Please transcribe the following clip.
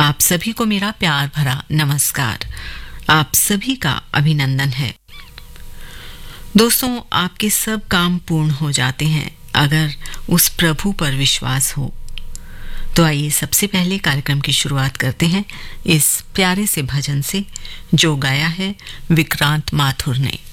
आप सभी को मेरा प्यार भरा नमस्कार। आप सभी का अभिनंदन है। दोस्तों, आपके सब काम पूर्ण हो जाते हैं अगर उस प्रभु पर विश्वास हो। तो आइए सबसे पहले कार्यक्रम की शुरुआत करते हैं इस प्यारे से भजन से, जो गाया है विक्रांत माथुर ने।